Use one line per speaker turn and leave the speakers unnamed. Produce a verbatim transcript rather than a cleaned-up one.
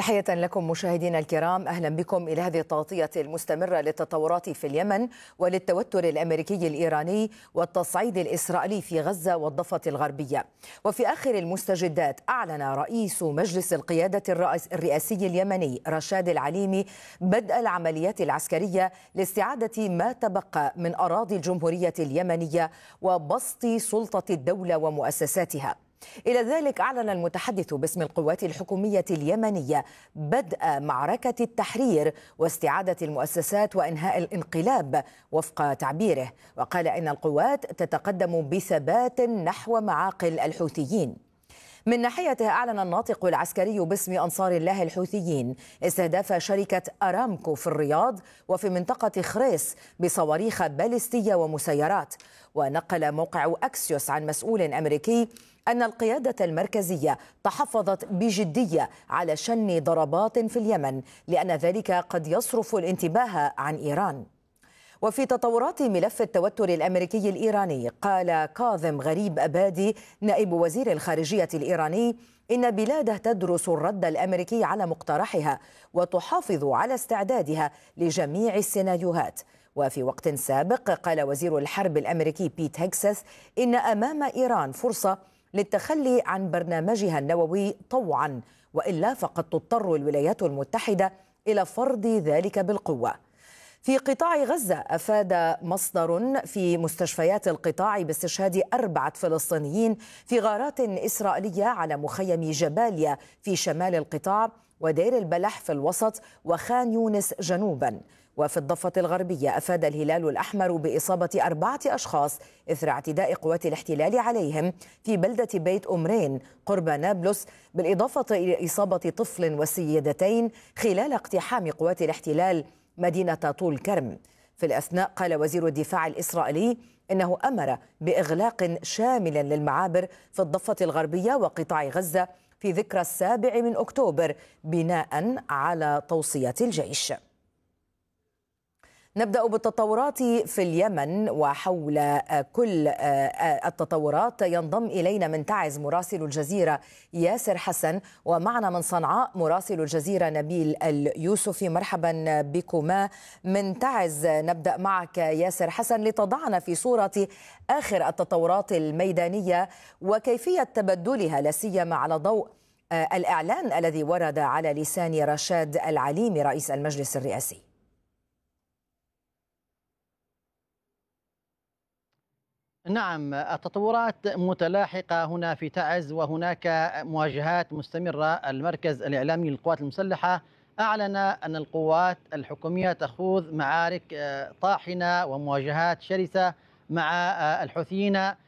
تحية لكم مشاهدينا الكرام، أهلا بكم إلى هذه التغطية المستمرة للتطورات في اليمن وللتوتر الأمريكي الإيراني والتصعيد الإسرائيلي في غزة والضفة الغربية. وفي آخر المستجدات أعلن رئيس مجلس القيادة الرئاسي اليمني رشاد العليمي بدء العمليات العسكرية لاستعادة ما تبقى من أراضي الجمهورية اليمنية وبسط سلطة الدولة ومؤسساتها. إلى ذلك أعلن المتحدث باسم القوات الحكومية اليمنية بدء معركة التحرير واستعادة المؤسسات وإنهاء الانقلاب وفق تعبيره، وقال إن القوات تتقدم بثبات نحو معاقل الحوثيين. من ناحيته أعلن الناطق العسكري باسم أنصار الله الحوثيين استهداف شركة أرامكو في الرياض وفي منطقة خريس بصواريخ باليستية ومسيرات. ونقل موقع أكسيوس عن مسؤول أمريكي أن القيادة المركزية تحفظت بجدية على شن ضربات في اليمن لأن ذلك قد يصرف الانتباه عن إيران. وفي تطورات ملف التوتر الأمريكي الإيراني، قال كاظم غريب أبادي نائب وزير الخارجية الإيراني إن بلاده تدرس الرد الأمريكي على مقترحها وتحافظ على استعدادها لجميع السيناريوهات. وفي وقت سابق قال وزير الحرب الأمريكي بيت هيكسث إن أمام إيران فرصة للتخلي عن برنامجها النووي طوعا، وإلا فقد تضطر الولايات المتحدة إلى فرض ذلك بالقوة. في قطاع غزة أفاد مصدر في مستشفيات القطاع باستشهاد أربعة فلسطينيين في غارات إسرائيلية على مخيم جباليا في شمال القطاع ودير البلح في الوسط وخان يونس جنوبا. وفي الضفة الغربية أفاد الهلال الأحمر بإصابة أربعة أشخاص إثر اعتداء قوات الاحتلال عليهم في بلدة بيت أمرين قرب نابلس، بالإضافة إلى إصابة طفل وسيدتين خلال اقتحام قوات الاحتلال مدينة طول كرم. في الأثناء قال وزير الدفاع الإسرائيلي إنه أمر بإغلاق شامل للمعابر في الضفة الغربية وقطاع غزة في ذكرى السابع من أكتوبر بناء على توصية الجيش. نبدأ بالتطورات في اليمن، وحول كل التطورات ينضم إلينا من تعز مراسل الجزيرة ياسر حسن، ومعنا من صنعاء مراسل الجزيرة نبيل اليوسفي. مرحبا بكما من تعز. نبدأ معك ياسر حسن لتضعنا في صورة آخر التطورات الميدانية وكيفية تبدلها، لا سيما على ضوء الإعلان الذي ورد على لسان رشاد العليمي رئيس المجلس الرئاسي.
نعم، التطورات متلاحقة هنا في تعز، وهناك مواجهات مستمرة. المركز الإعلامي للقوات المسلحة أعلن أن القوات الحكومية تخوض معارك طاحنة ومواجهات شرسة مع الحوثيين